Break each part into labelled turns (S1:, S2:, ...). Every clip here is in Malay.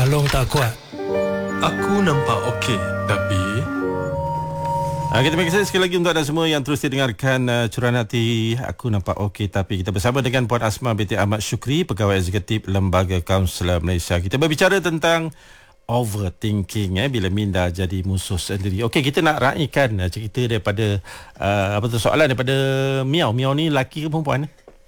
S1: Balong tak kuat.
S2: Aku nampak okey, tapi...
S3: Kita terima kasih sekali lagi untuk anda semua yang terus dengarkan Curahan Hati. Aku nampak okey, tapi kita bersama dengan Puan Asma binti Ahmad Syukri, Pegawai Eksekutif Lembaga Kaunselor Malaysia. Kita berbicara tentang overthinking bila minda jadi musuh sendiri. Okey, kita nak raikan cerita daripada soalan daripada Miao. Miao ni lelaki ke perempuan?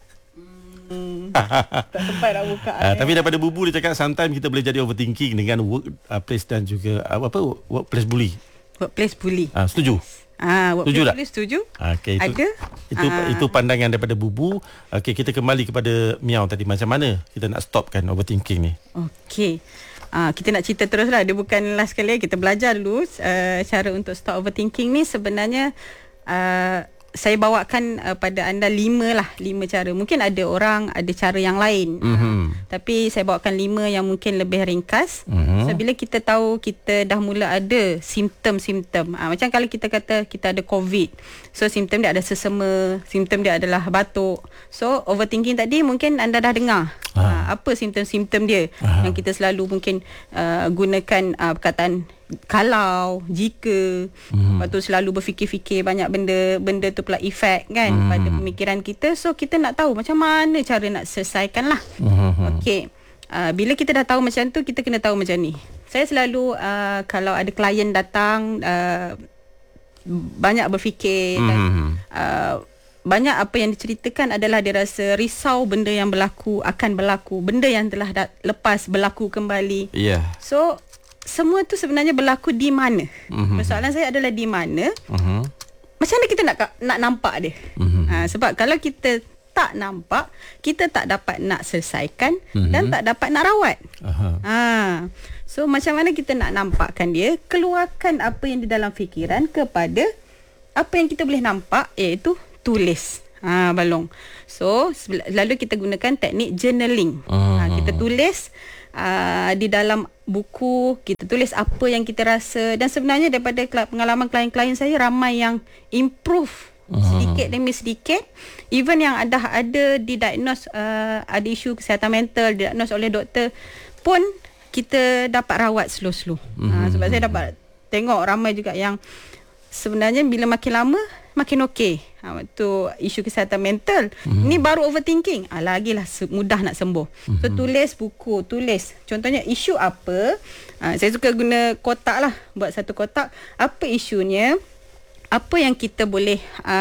S4: Tak sempat nak buka.
S3: Tapi daripada Bubu dia cakap sometimes kita boleh jadi overthinking dengan workplace dan juga workplace bully.
S4: Workplace bully.
S3: Setuju?
S4: Workplace bully setuju.
S3: Okay,
S4: Ada.
S3: Itu pandangan daripada Bubu. Okey, kita kembali kepada Miao tadi. Macam mana kita nak stopkan overthinking ni?
S4: Okey. Kita nak cerita terus lah. Dia bukan last kali. Kita belajar dulu cara untuk stop overthinking ni. Sebenarnya saya bawakan pada anda 5 cara. Mungkin ada orang ada cara yang lain. Tapi saya bawakan 5 yang mungkin lebih ringkas. So bila kita tahu kita dah mula ada simptom-simptom. Macam kalau kita kata kita ada COVID. So simptom dia ada sesama, simptom dia adalah batuk. So overthinking tadi mungkin anda dah dengar. Apa simptom-simptom dia yang kita selalu mungkin gunakan perkataan kalau, jika. Lepas tu selalu berfikir-fikir banyak benda tu pula efek kan pada pemikiran kita. So kita nak tahu macam mana cara nak selesaikan lah. Okey. Bila kita dah tahu macam tu, kita kena tahu macam ni. Saya selalu kalau ada klien datang banyak berfikir dan banyak apa yang diceritakan adalah dia rasa risau benda yang akan berlaku, benda yang telah lepas berlaku kembali. So semua tu sebenarnya berlaku di mana? Persoalan saya adalah di mana? Macam mana kita nak nampak dia? Sebab kalau kita tak nampak, kita tak dapat nak selesaikan dan tak dapat nak rawat. So macam mana kita nak nampakkan dia? Keluarkan apa yang di dalam fikiran kepada apa yang kita boleh nampak, iaitu tulis. Balong. So lalu kita gunakan teknik journaling. Kita tulis di dalam buku, kita tulis apa yang kita rasa. Dan sebenarnya daripada pengalaman klien-klien saya, ramai yang improve sedikit demi sedikit. Even yang ada didiagnose ada isu kesihatan mental, didiagnose oleh doktor pun kita dapat rawat slow-slow. Sebab saya dapat tengok ramai juga yang sebenarnya bila makin lama makin okey. Waktu isu kesihatan mental, ni baru overthinking, lagilah mudah nak sembuh. So tulis buku, tulis contohnya isu apa. Saya suka guna kotak lah, buat satu kotak. Apa isunya, apa yang kita boleh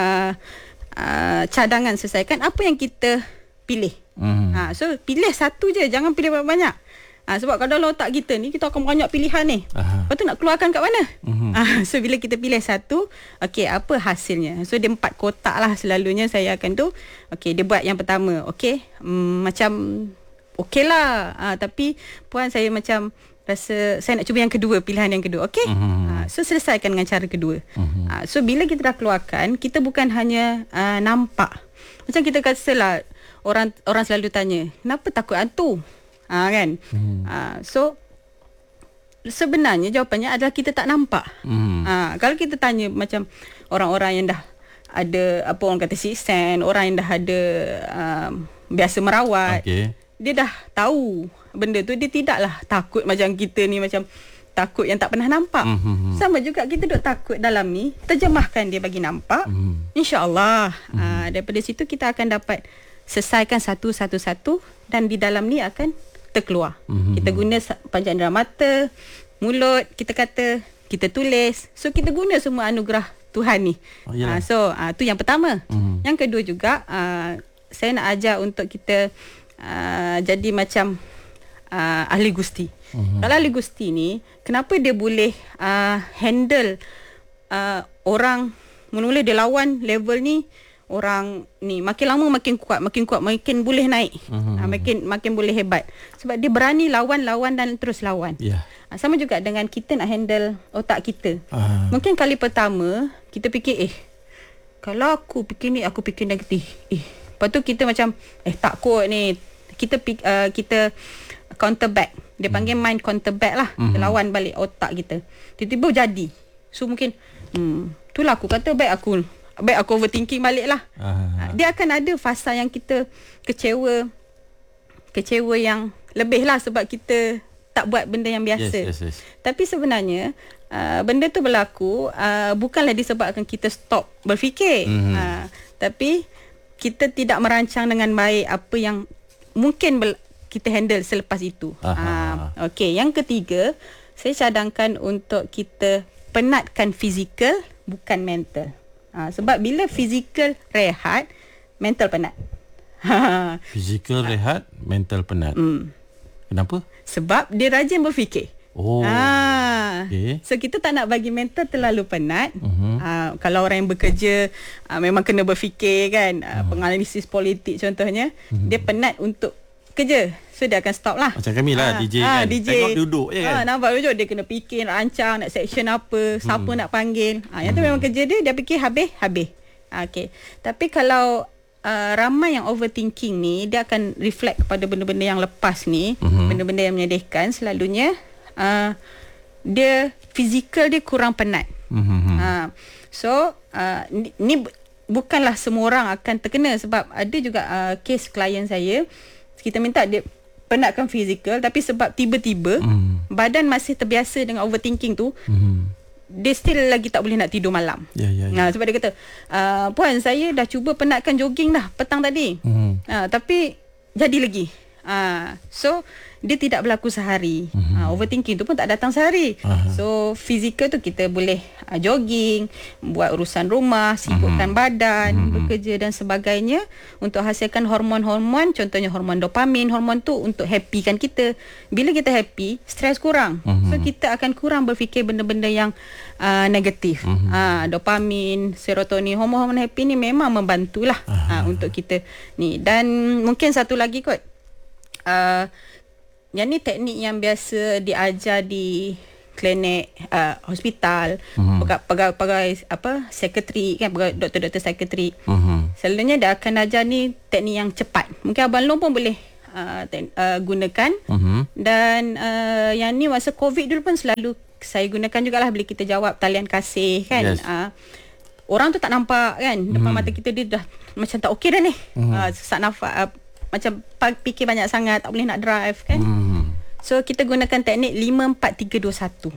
S4: cadangan selesaikan, apa yang kita pilih. So pilih satu je, jangan pilih banyak-banyak. Sebab kalau dalam otak kita ni, kita akan banyak pilihan ni. Lepas tu nak keluarkan kat mana? So bila kita pilih satu, okey, apa hasilnya? So dia 4 kotak lah selalunya saya akan tu. Okey, dia buat yang pertama. Okey, macam okey lah. Tapi puan, saya macam rasa saya nak cuba yang kedua, pilihan yang kedua. Okey. So selesaikan dengan cara kedua. So bila kita dah keluarkan, kita bukan hanya nampak. Macam kita kata lah, orang selalu tanya, kenapa takut hantu? Kan? So sebenarnya jawapannya adalah kita tak nampak. Kalau kita tanya macam orang-orang yang dah ada, apa orang kata, sixth sense, orang yang dah ada biasa merawat, dia dah tahu benda tu. Dia tidaklah takut macam kita ni, macam takut yang tak pernah nampak. Sama juga kita duk takut dalam ni, terjemahkan dia bagi nampak. InsyaAllah daripada situ kita akan dapat selesaikan satu-satu, dan di dalam ni akan terkeluar. Kita guna panjang indera mata, mulut, kita kata, kita tulis. So kita guna semua anugerah Tuhan ni. So tu yang pertama. Yang kedua juga, saya nak ajar untuk kita jadi macam ahli gusti. Kalau ahli gusti ni, kenapa dia boleh handle orang, mula-mula dia lawan level ni, orang ni makin lama makin kuat, makin boleh naik. Makin boleh hebat. Sebab dia berani lawan dan terus lawan. Sama juga dengan kita nak handle otak kita. Mungkin kali pertama kita fikir, kalau aku fikir ni, aku fikir negatif. Lepas tu kita macam tak kot ni. Kita counter back. Dia panggil mind counter back lah. Kita lawan balik otak kita. Tiba-tiba jadi. So mungkin itulah aku kata baik aku overthinking balik lah. Dia akan ada fasa yang kita kecewa yang lebih lah, sebab kita tak buat benda yang biasa.
S3: Yes.
S4: Tapi sebenarnya benda tu berlaku bukanlah disebabkan kita stop berfikir. Tapi kita tidak merancang dengan baik apa yang mungkin kita handle selepas itu. Okey, yang ketiga, saya cadangkan untuk kita penatkan fizikal bukan mental. Sebab bila fizikal rehat, mental penat.
S3: Fizikal rehat, mental penat. Kenapa?
S4: Sebab dia rajin berfikir.
S3: Okay.
S4: So kita tak nak bagi mental terlalu penat. Kalau orang yang bekerja memang kena berfikir kan, penganalisis politik contohnya, dia penat untuk kerja, so dia akan stop lah.
S3: Macam kami lah, DJ kan, DJ, tengok duduk je kan.
S4: Nampak duduk, dia kena fikir, rancang, nak section apa, siapa nak panggil. Yang tu memang kerja dia fikir habis. Okay. Tapi kalau ramai yang overthinking ni, dia akan reflect kepada benda-benda yang lepas ni, benda-benda yang menyedihkan. Selalunya dia fizikal dia kurang penat. So ni bukanlah semua orang akan terkena, sebab ada juga kes klien saya, kita minta dia penatkan fizikal, tapi sebab tiba-tiba badan masih terbiasa dengan overthinking tu, dia still lagi tak boleh nak tidur malam. Sebab dia kata, puan, saya dah cuba penatkan jogging dah petang tadi, tapi jadi lagi. So dia tidak berlaku sehari. Overthinking tu pun tak datang sehari. So fizikal tu kita boleh jogging, buat urusan rumah, sibukkan badan, bekerja dan sebagainya untuk hasilkan hormon-hormon, contohnya hormon dopamin. Hormon tu untuk happykan kita. Bila kita happy, stres kurang. So kita akan kurang berfikir benda-benda yang negatif. Dopamin, serotonin, hormon-hormon happy ni memang membantulah untuk kita ni. Dan mungkin satu lagi kot, yang ni teknik yang biasa diajar di klinik, hospital, pegawai sekretari kan, doktor-doktor sekretari. Selalunya dia akan ajar ni teknik yang cepat. Mungkin Abang Long pun boleh gunakan. Dan yang ni masa COVID dulu pun selalu saya gunakan jugalah bila kita jawab talian kasih kan. Orang tu tak nampak kan, depan mata kita dia dah macam tak okey dah ni. Sesak nafas, macam fikir banyak sangat, tak boleh nak drive kan. So kita gunakan teknik 5-4-3-2-1.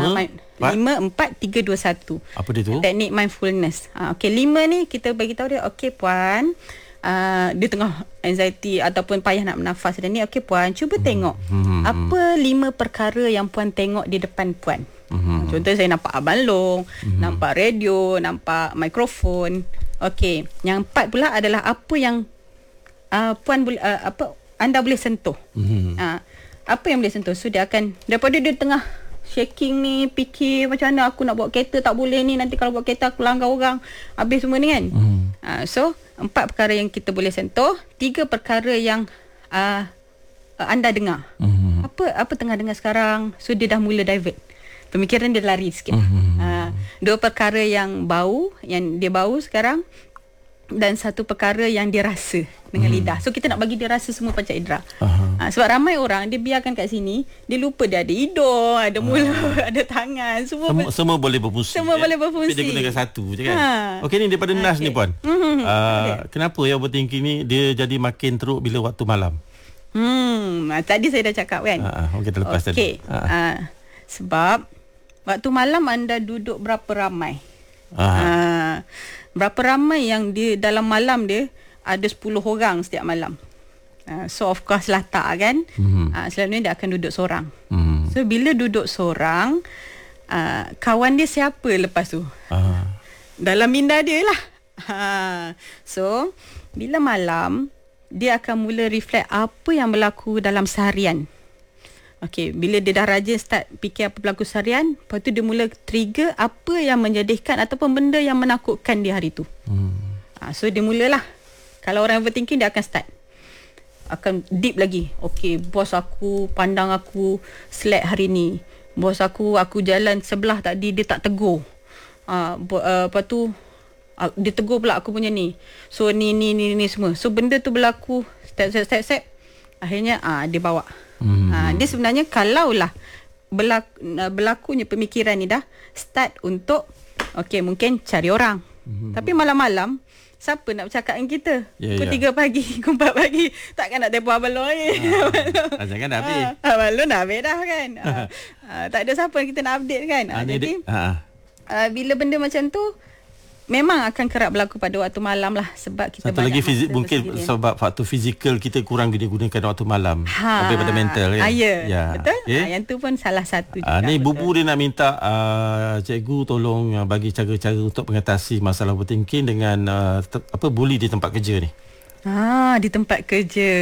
S4: 5-4-3-2-1.
S3: Apa dia tu?
S4: Teknik mindfulness. Okey, 5 ni kita bagi tahu dia, okey puan, dia tengah anxiety ataupun payah nak bernafas dan ni, okey puan, cuba tengok apa 5 perkara yang puan tengok di depan puan. Contoh saya nampak Abang Long, nampak radio, nampak mikrofon. Okey, yang 4 pula adalah apa yang puan boleh anda boleh sentuh. Apa yang boleh sentuh. So dia akan, daripada dia tengah shaking ni, fikir macam mana aku nak bawa kereta, tak boleh ni, nanti kalau bawa kereta aku langgar orang, habis semua ni kan. So 4 perkara yang kita boleh sentuh, 3 perkara yang anda dengar. Apa tengah dengar sekarang. So dia dah mula divert, pemikiran dia lari sikit. 2 perkara yang bau, yang dia bau sekarang, dan 1 perkara yang dia rasa dengan lidah. So kita nak bagi dia rasa semua panca indera. Sebab ramai orang dia biarkan kat sini, dia lupa dia ada hidung, ada mulut, ada tangan, semua
S3: boleh berfungsi.
S4: Semua boleh berfungsi.
S3: Tapi dia gunakan satu je kan. Okey, ni daripada Nas ni puan. Kenapa yang overthinking ni dia jadi makin teruk bila waktu malam?
S4: Tadi saya dah cakap kan.
S3: Kita lepas tadi.
S4: Sebab waktu malam anda duduk berapa ramai? Berapa ramai yang dia dalam malam dia ada 10 orang setiap malam. So of course lah tak kan. Selalunya dia akan duduk seorang. So bila duduk seorang, kawan dia siapa lepas tu? Dalam minda dia lah. So bila malam, dia akan mula reflect apa yang berlaku dalam seharian. Okey, bila dia dah rajin start fikir apa berlaku seharian, lepas tu dia mula trigger apa yang menjadikan ataupun benda yang menakutkan dia hari tu. So dia mulalah. Kalau orang overthinking, dia akan start, akan deep lagi. Okey, bos aku pandang aku slack hari ni. Bos aku jalan sebelah tadi dia tak tegur. Lepas tu dia tegur pula aku punya ni. So ni semua. So benda tu berlaku step. Akhirnya dia bawa. Dia sebenarnya kalaulah berlakunya pemikiran ni dah start untuk, okey, mungkin cari orang. Tapi malam-malam siapa nak bercakap dengan kita? Pukul 3
S3: Ya,
S4: pagi, pukul 4 pagi. Takkan nak telefon Abang Long lagi.
S3: Jangan dah habis.
S4: Abang Long dah habis dah kan. Tak ada siapa kita nak update kan. Jadi bila benda macam tu memang akan kerap berlaku pada waktu malam lah, sebab kita
S3: satu
S4: banyak
S3: lagi mungkin
S4: bersendirian.
S3: sebab faktor fizikal kita kurang digunakan waktu malam daripada mental kan.
S4: Ya. Betul. Yang tu pun salah satu juga.
S3: Ni Bubu dia nak minta cikgu tolong bagi cara-cara untuk mengatasi masalah overthinking dengan bully di tempat kerja ni.
S4: Di tempat kerja.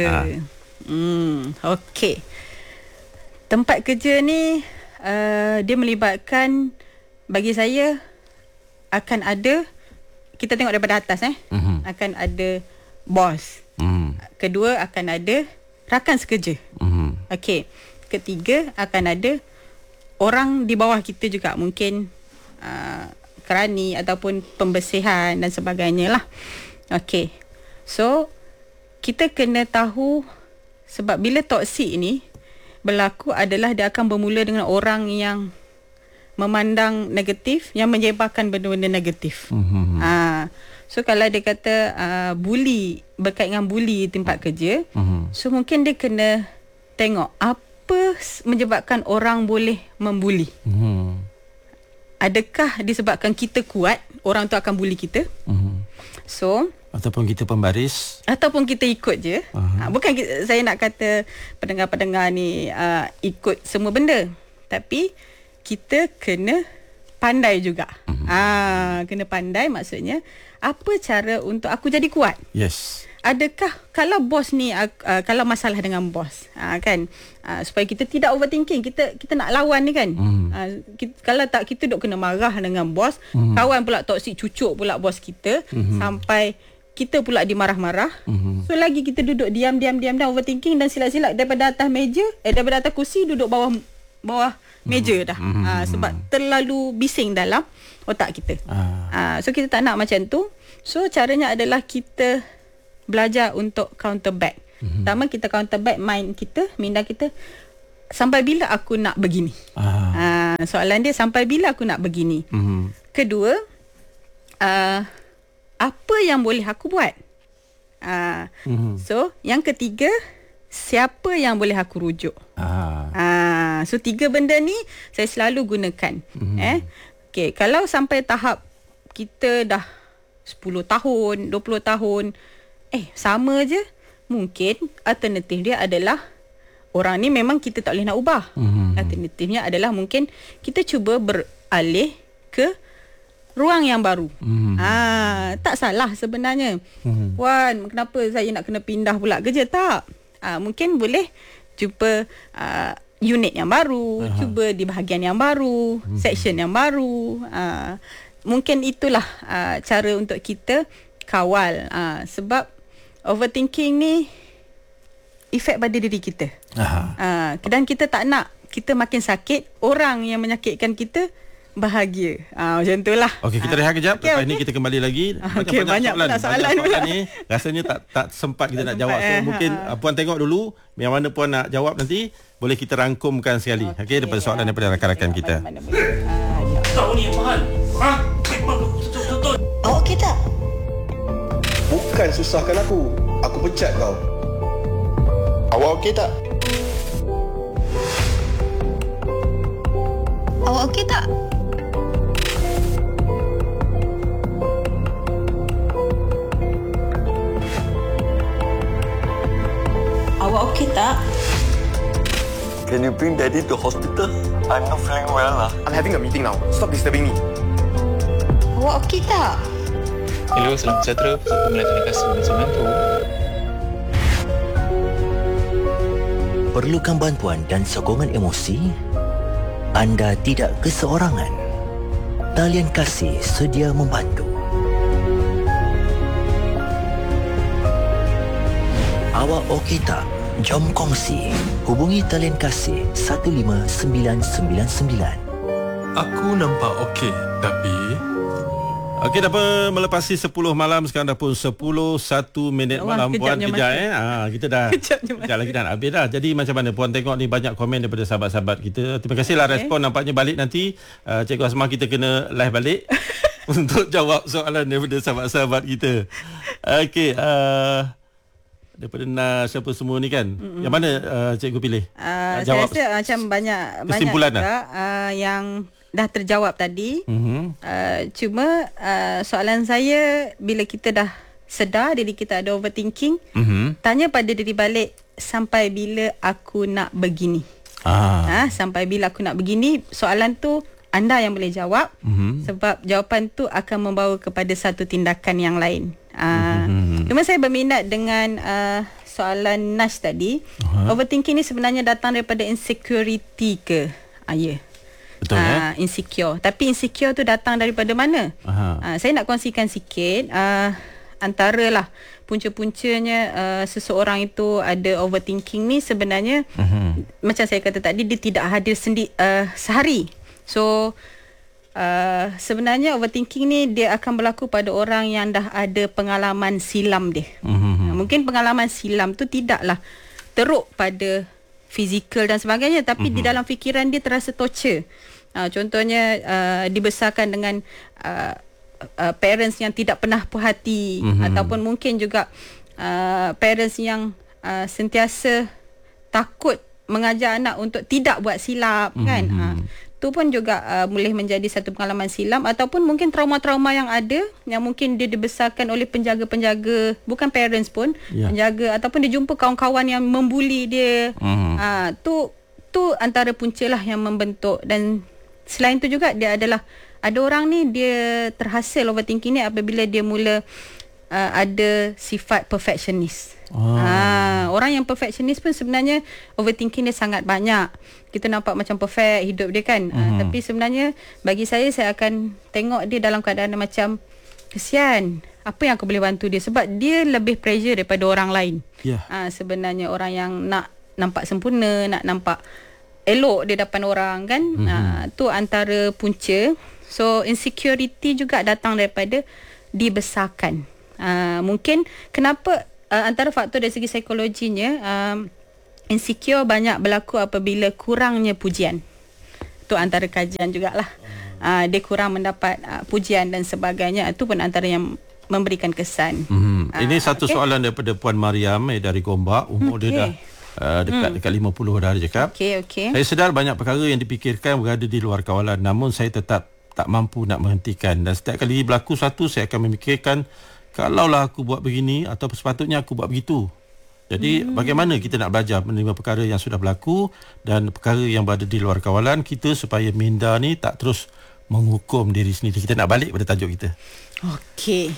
S4: Okey. Tempat kerja ni dia melibatkan, bagi saya akan ada, kita tengok daripada atas akan ada bos. Kedua akan ada rakan sekerja. Okey. Ketiga akan ada orang di bawah kita juga, mungkin kerani ataupun pembersihan dan sebagainya lah. Okey. So kita kena tahu, sebab bila toksik ni berlaku adalah dia akan bermula dengan orang yang memandang negatif, yang menyebarkan benda-benda negatif. So kalau dia kata bully, berkait dengan bully tempat kerja, so mungkin dia kena tengok apa menyebabkan orang boleh membuli. Adakah disebabkan kita kuat, orang tu akan bully kita? So
S3: ataupun kita pembaris,
S4: ataupun kita ikut je. Bukan saya nak kata pendengar-pendengar ni ikut semua benda, tapi kita kena pandai juga. Kena pandai, maksudnya apa cara untuk aku jadi kuat?
S3: Yes.
S4: Adakah kalau bos ni kalau masalah dengan bos kan, supaya kita tidak overthinking, kita nak lawan ni kan. Kalau tak, kita duk kena marah dengan bos, kawan pula toksik, cucuk pula bos kita, sampai kita pula dimarah-marah. So lagi kita duduk diam overthinking, dan silap-silap daripada atas meja, daripada atas kursi duduk bawah meja dah. Sebab terlalu bising dalam otak kita. So kita tak nak macam tu. So caranya adalah kita belajar untuk counter back. Pertama, kita counter back mind kita, minda kita, sampai bila aku nak begini. Soalan dia, sampai bila aku nak begini. Kedua, apa yang boleh aku buat. So yang ketiga, siapa yang boleh aku rujuk. So 3 benda ni saya selalu gunakan. Okay, kalau sampai tahap kita dah 10 tahun, 20 tahun, sama je, mungkin alternatif dia adalah orang ni memang kita tak boleh nak ubah. Alternatifnya adalah mungkin kita cuba beralih ke ruang yang baru. Tak salah sebenarnya. Puan, kenapa saya nak kena pindah pula kerja? Tak. Mungkin boleh jumpa unit yang baru, cuba di bahagian yang baru, section yang baru. Mungkin itulah cara untuk kita kawal. Sebab overthinking ni efek pada diri kita. Dan kita tak nak kita makin sakit, orang yang menyakitkan kita bahagia. Macam itulah. Okey,
S3: kita rehat kejap. Lepas ni kita kembali lagi.
S4: Banyak soalan
S3: ni. Rasanya tak sempat kita nak jawab. So mungkin puan tengok dulu yang mana puan nak jawab, nanti boleh kita rangkumkan sekali. Okey, daripada soalan daripada rakan-rakan kita.
S1: Kau ni yang mahal. Betul.
S5: Awak okey tak?
S6: Bukan susahkan aku. Aku pecat kau. Awak okey tak?
S5: Awak okey tak? Awak okey tak?
S1: Can you bring daddy to hospital? I'm not feeling well lah.
S6: I'm having a meeting now. Stop disturbing me.
S5: Awak okey tak?
S7: Hello, salam sejahtera. Saya Melati Kasih Konsumen tu.
S8: Perlukan bantuan dan sokongan emosi? Anda tidak keseorangan. Talian Kasih sedia membantu. Awak okey tak? Jom kongsi. Hubungi Talian Kasih 15999.
S2: Aku nampak okey, tapi...
S3: Okey, dah pun melepasi 10 malam. Sekarang dah pun 10:01 malam. Puan kejap kita dah kejap lagi dah nak habis dah. Jadi macam mana Puan tengok ni, banyak komen daripada sahabat-sahabat kita. Terima kasihlah respon. Nampaknya balik nanti Cikgu Asmah kita kena live balik. untuk jawab soalan daripada sahabat-sahabat kita. Okey, daripada siapa semua ni kan, yang mana cikgu pilih?
S4: Saya rasa macam banyak
S3: kesimpulan
S4: juga yang dah terjawab tadi. Cuma soalan saya, bila kita dah sedar diri kita ada overthinking, tanya pada diri balik, sampai bila aku nak begini? Sampai bila aku nak begini? Soalan tu anda yang boleh jawab, sebab jawapan tu akan membawa kepada satu tindakan yang lain. Cuma saya berminat dengan soalan Nash tadi. Overthinking ni sebenarnya datang daripada insecurity ke? Ya.
S3: Betul
S4: insecure. Tapi insecure tu datang daripada mana? Saya nak kongsikan sikit. Antaralah punca-puncanya seseorang itu ada overthinking ni sebenarnya, macam saya kata tadi, dia tidak hadir sehari. So sebenarnya overthinking ni dia akan berlaku pada orang yang dah ada pengalaman silam dia. Mungkin pengalaman silam tu tidaklah teruk pada fizikal dan sebagainya, tapi di dalam fikiran dia terasa torture. Contohnya dibesarkan dengan parents yang tidak pernah puas hati, ataupun mungkin juga parents yang sentiasa takut mengajar anak untuk tidak buat silap, kan? Tu pun juga boleh menjadi satu pengalaman silam, ataupun mungkin trauma-trauma yang ada, yang mungkin dia dibesarkan oleh penjaga-penjaga, bukan parents pun, penjaga, ataupun dia jumpa kawan-kawan yang membuli dia. Tu antara punca lah yang membentuk. Dan selain tu juga dia adalah, ada orang ni dia terhasil overthinking ni apabila dia mula ada sifat perfectionist. Orang yang perfectionist pun sebenarnya overthinking dia sangat banyak. Kita nampak macam perfect hidup dia kan, tapi sebenarnya bagi saya akan tengok dia dalam keadaan macam, kesian, apa yang aku boleh bantu dia, sebab dia lebih pressure daripada orang lain. Sebenarnya orang yang nak nampak sempurna, nak nampak elok di depan orang kan, tu antara punca. So insecurity juga datang daripada dibesarkan. Mungkin kenapa antara faktor dari segi psikologinya, insecure banyak berlaku apabila kurangnya pujian. Tu antara kajian jugalah. Dia kurang mendapat pujian dan sebagainya. Itu pun antara yang memberikan kesan.
S3: Ini satu soalan daripada Puan Mariam dari Gombak. Umur dia dah dekat 50 dah, dia cakap. Saya sedar banyak perkara yang dipikirkan berada di luar kawalan, namun saya tetap tak mampu nak menghentikan. Dan setiap kali berlaku satu, saya akan memikirkan, kalaulah aku buat begini, atau sepatutnya aku buat begitu. Jadi bagaimana kita nak belajar menerima perkara yang sudah berlaku dan perkara yang berada di luar kawalan kita, supaya minda ni tak terus menghukum diri sendiri. Kita nak balik pada tajuk kita. Okey.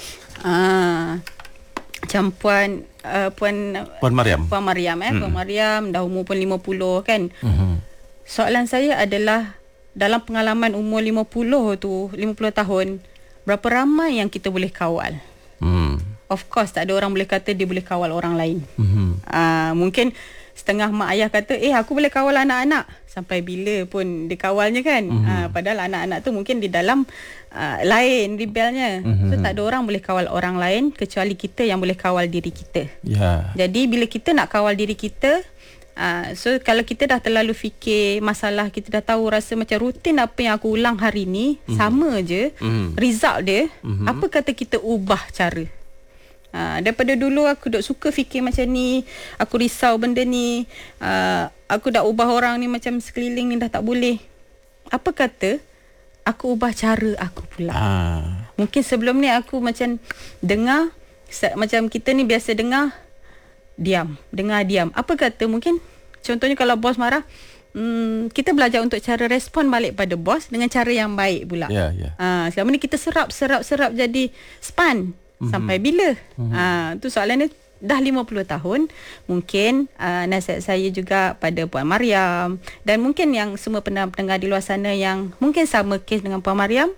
S4: Macam Puan Mariam. Puan Mariam dah umur pun 50 kan. Soalan saya adalah, dalam pengalaman umur 50 tahun, berapa ramai yang kita boleh kawal? Of course tak ada orang boleh kata dia boleh kawal orang lain. Mungkin setengah mak ayah kata, aku boleh kawal anak-anak. Sampai bila pun dia kawalnya kan. Padahal anak-anak tu mungkin di dalam lain rebelnya. So tak ada orang boleh kawal orang lain kecuali kita yang boleh kawal diri kita. Jadi bila kita nak kawal diri kita, so kalau kita dah terlalu fikir masalah, kita dah tahu rasa macam rutin apa yang aku ulang hari ni sama je result dia, apa kata kita ubah cara? Daripada dulu aku duk suka fikir macam ni, aku risau benda ni, aku dah ubah orang ni macam sekeliling ni dah tak boleh. Apa kata aku ubah cara aku pula? Mungkin sebelum ni aku macam dengar, macam kita ni biasa dengar diam. Apa kata mungkin contohnya kalau bos marah, kita belajar untuk cara respon balik pada bos dengan cara yang baik pula. Selama ni kita serap jadi span. Sampai bila? Tu soalan ni dah 50 tahun. Mungkin nasihat saya juga pada Puan Mariam, dan mungkin yang semua pendengar di luar sana yang mungkin sama kes dengan Puan Mariam,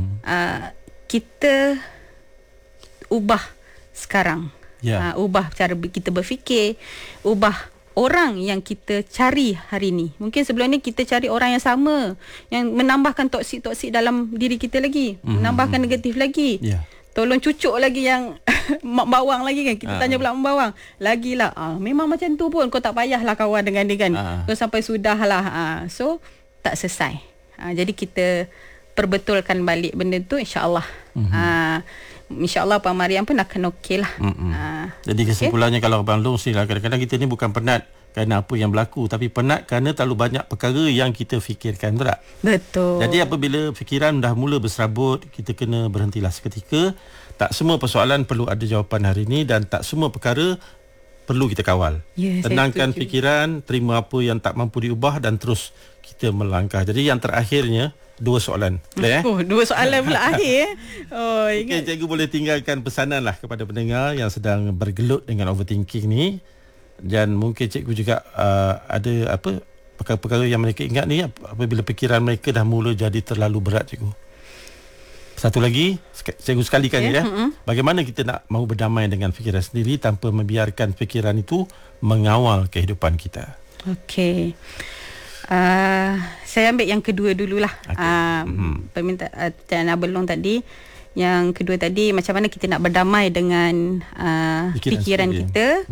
S4: kita ubah sekarang. Ubah cara kita berfikir, ubah orang yang kita cari hari ni. Mungkin sebelum ni kita cari orang yang sama, yang menambahkan toksik dalam diri kita lagi, menambahkan negatif lagi. Tolong cucuk lagi yang mak bawang lagi kan. Kita tanya pula mak bawang, lagilah memang macam tu pun, kau tak payahlah kawan dengan dia kan. Kau sampai sudahlah. So tak selesai. Jadi kita perbetulkan balik benda tu, insya-Allah. InsyaAllah Puan Mariam pun akan okey lah.
S3: Jadi kesimpulannya kalau Abang Long sila, kadang-kadang kita ni bukan penat kerana apa yang berlaku, tapi penat kerana terlalu banyak perkara yang kita fikirkan, betul tak?
S4: Betul.
S3: Jadi apabila fikiran dah mula berserabut, kita kena berhentilah seketika. Tak semua persoalan perlu ada jawapan hari ini dan tak semua perkara perlu kita kawal. Tenangkan fikiran, terima apa yang tak mampu diubah dan terus kita melangkah. Jadi yang terakhirnya, 2 soalan.
S4: Oh, 2 soalan pula akhir. Oh, ingat.
S3: Okay, cikgu boleh tinggalkan pesanan lah kepada pendengar yang sedang bergelut dengan overthinking ni. Dan mungkin cikgu juga ada perkara-perkara yang mereka ingat ni apabila fikiran mereka dah mula jadi terlalu berat, cikgu. Satu lagi, cikgu sekalikan bagaimana kita nak mahu berdamai dengan fikiran sendiri tanpa membiarkan fikiran itu mengawal kehidupan kita. Okey.
S4: Saya ambil yang kedua dululah. Permintaan Abang Long tadi. Yang kedua tadi, macam mana kita nak berdamai dengan fikiran kita.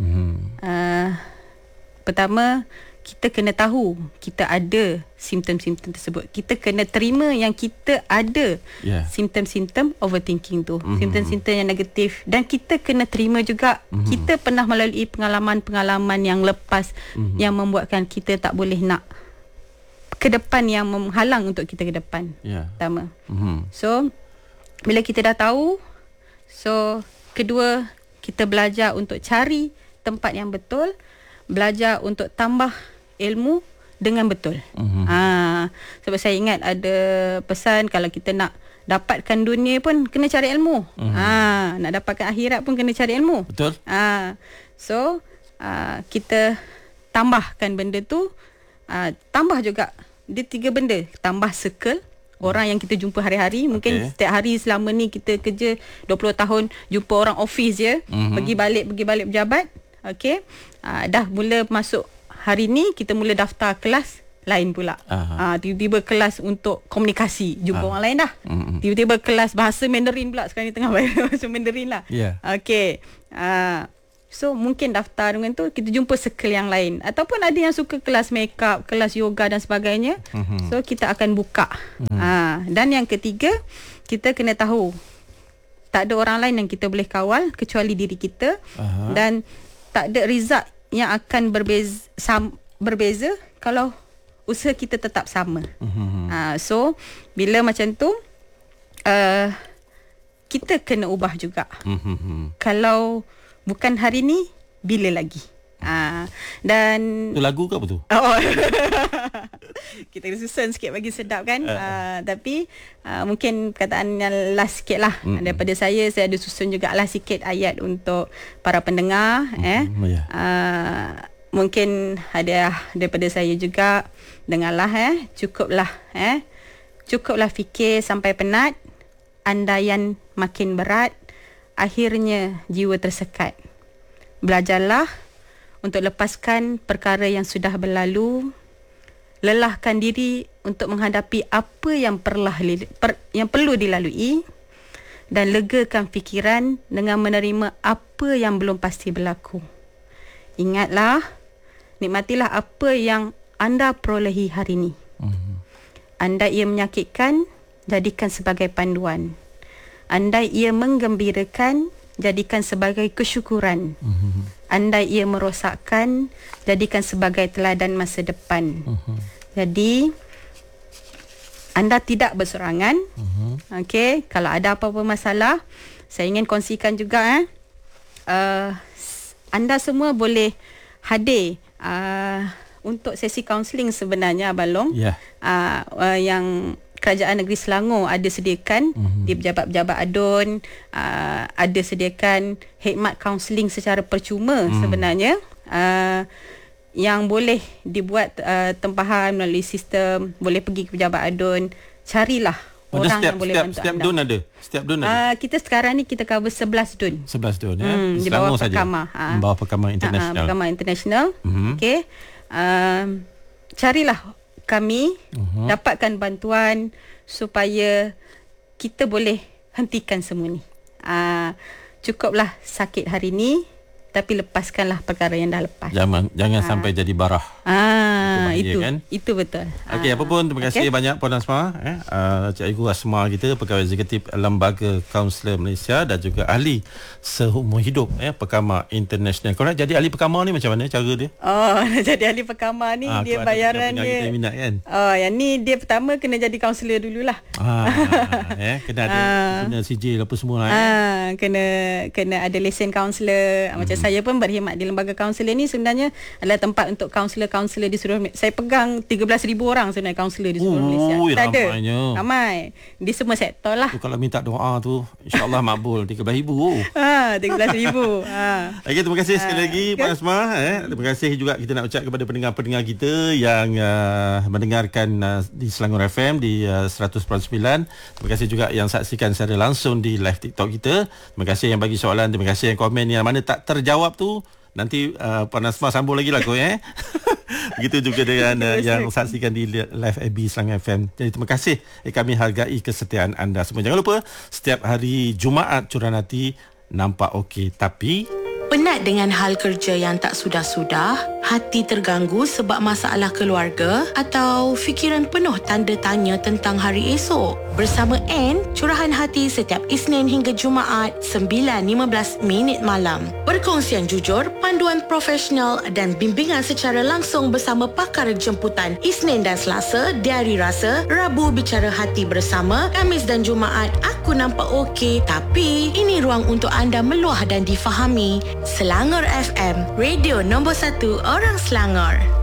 S4: Pertama, kita kena tahu kita ada simptom-simptom tersebut. Kita kena terima yang kita ada simptom-simptom overthinking tu, simptom-simptom yang negatif. Dan kita kena terima juga kita pernah melalui pengalaman-pengalaman yang lepas yang membuatkan kita tak boleh nak ke depan, yang menghalang untuk kita ke depan. Pertama. So bila kita dah tahu, so kedua, kita belajar untuk cari tempat yang betul, belajar untuk tambah ilmu dengan betul. Sebab saya ingat ada pesan, kalau kita nak dapatkan dunia pun kena cari ilmu. Nak dapatkan akhirat pun kena cari ilmu.
S3: Betul.
S4: So kita tambahkan benda tu, tambah juga dia 3 benda. Tambah circle orang yang kita jumpa hari-hari. Mungkin setiap hari selama ni kita kerja 20 tahun jumpa orang office je, pergi balik pejabat. Okey. Dah mula masuk hari ni, kita mula daftar kelas lain pula. Tiba-tiba kelas untuk komunikasi, jumpa orang lain dah. Tiba-tiba kelas bahasa Mandarin pula, sekarang ni tengah bahasa Mandarin lah. Okey. So mungkin daftar dengan tu, kita jumpa circle yang lain. Ataupun ada yang suka kelas makeup, kelas yoga dan sebagainya. So kita akan buka. Dan yang ketiga, kita kena tahu tak ada orang lain yang kita boleh kawal kecuali diri kita. Dan tak ada result yang akan berbeza kalau usaha kita tetap sama. So bila macam tu, kita kena ubah juga. Kalau bukan hari ni, bila lagi? Dan
S3: itu lagu ke apa tu?
S4: Kita susun sikit bagi sedap kan. Tapi mungkin perkataan yang last sikit lah. Daripada saya ada susun jugalah sikit ayat untuk para pendengar. Mungkin ada daripada saya juga. Dengarlah. Cukuplah fikir sampai penat, andaian makin berat, akhirnya jiwa tersekat. Belajarlah untuk lepaskan perkara yang sudah berlalu. Lelahkan diri untuk menghadapi apa yang perlu dilalui. Dan legakan fikiran dengan menerima apa yang belum pasti berlaku. Ingatlah, nikmatilah apa yang anda perolehi hari ini. Andai ia menyakitkan, jadikan sebagai panduan. Andai ia menggembirakan, jadikan sebagai kesyukuran. Andai ia merosakkan, jadikan sebagai teladan masa depan. Jadi anda tidak berserangan. Okey, kalau ada apa-apa masalah, saya ingin kongsikan juga anda semua boleh hadir untuk sesi kaunseling sebenarnya, Abang Long. Yang Kerajaan Negeri Selangor ada sediakan di pejabat-pejabat adun, ada sediakan khidmat kaunseling secara percuma sebenarnya, yang boleh dibuat tempahan melalui sistem. Boleh pergi ke pejabat adun, carilah orang yang boleh bantu
S3: setiap
S4: anda.
S3: Dun ada? Setiap dun ada?
S4: Kita sekarang ni kita cover 11 dun.
S3: 11 dun
S4: di bawah Perkamah.
S3: Bawah Perkamah International.
S4: Perkamah International. Okey. Carilah kami, dapatkan bantuan supaya kita boleh hentikan semua ni. Cukuplah sakit hari ni, tapi lepaskanlah perkara yang dah lepas.
S3: Jangan sampai jadi barah. bahaya,
S4: Itu
S3: kan?
S4: Itu betul.
S3: Okey, apa pun terima kasih banyak Puan Asma, Cikgu Asma kita, pegawai eksekutif Lembaga Kaunselor Malaysia dan juga ahli seumur hidup Pekamar International. Kau nak jadi ahli pekamar ni macam mana cara dia?
S4: Nak jadi ahli pekamar ni dia bayaran dia.
S3: Kita minat kan?
S4: Yang ni dia pertama kena jadi kaunselor dululah.
S3: Kena ada guna sijil apa semua
S4: kena ada lesen kaunselor. Macam saya pun berkhidmat di lembaga kaunselor ni sebenarnya adalah tempat untuk kaunselor di seluruh Malaysia. Saya pegang 13,000 orang sebenarnya kaunselor di seluruh Malaysia. Ramai. Di semua sektor lah.
S3: Kalau minta doa tu insya-Allah makbul 13,000.
S4: 13,000.
S3: Okey, terima kasih sekali lagi Puan Asma. Terima kasih juga kita nak ucap kepada pendengar-pendengar kita yang mendengarkan di Selangor FM di 100.9. Terima kasih juga yang saksikan secara langsung di live TikTok kita. Terima kasih yang bagi soalan, terima kasih yang komen yang mana tak terjawab tu. Nanti Puan Asma sambung lagi lah kau Begitu juga dengan yang saksikan di live AB Selangor FM. Jadi terima kasih. Kami hargai kesetiaan anda semua. Jangan lupa setiap hari Jumaat Curahan Hati nampak okey tapi
S9: penat dengan hal kerja yang tak sudah-sudah, hati terganggu sebab masalah keluarga atau fikiran penuh tanda tanya tentang hari esok. Bersama Anne, Curahan Hati setiap Isnin hingga Jumaat 9.15 malam. Perkongsian jujur, panduan profesional dan bimbingan secara langsung bersama pakar jemputan Isnin dan Selasa, Diari Rasa, Rabu Bicara Hati bersama, Khamis dan Jumaat Aku Nampak Okey Tapi. Ini ruang untuk anda meluah dan difahami. Selangor FM, radio nombor 1 orang Selangor.